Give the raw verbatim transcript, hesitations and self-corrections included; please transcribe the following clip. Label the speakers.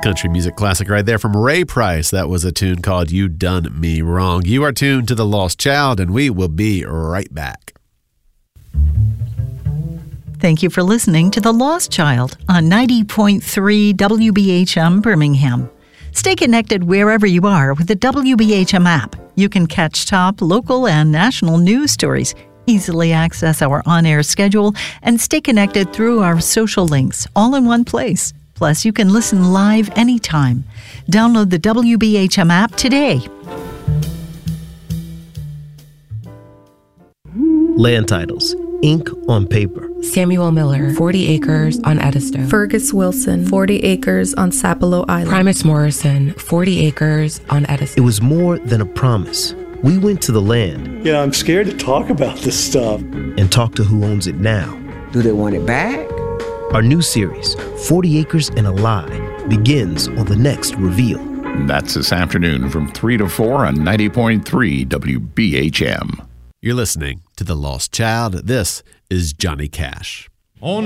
Speaker 1: country music classic right there from Ray Price. That was a tune called You Done Me Wrong. You are tuned to The Lost Child, and we will be right back.
Speaker 2: Thank you for listening to The Lost Child on ninety point three W B H M Birmingham. Stay connected wherever you are with the W B H M app. You can catch top, local, and national news stories, easily access our on-air schedule, and stay connected through our social links, all in one place. Plus, you can listen live anytime. Download the W B H M app today.
Speaker 3: Land titles. Ink on paper.
Speaker 4: Samuel Miller, forty acres on Edisto.
Speaker 5: Fergus Wilson, forty acres on Sapelo Island.
Speaker 4: Primus Morrison, forty acres on Edisto.
Speaker 3: It was more than a promise. We went to the land.
Speaker 6: Yeah, I'm scared to talk about this stuff.
Speaker 3: And talk to who owns it now.
Speaker 7: Do they want it back?
Speaker 3: Our new series, forty acres and a Lie, begins on the next reveal.
Speaker 8: That's this afternoon from three to four on ninety point three W B H M.
Speaker 1: You're listening to The Lost Child. This is Johnny Cash.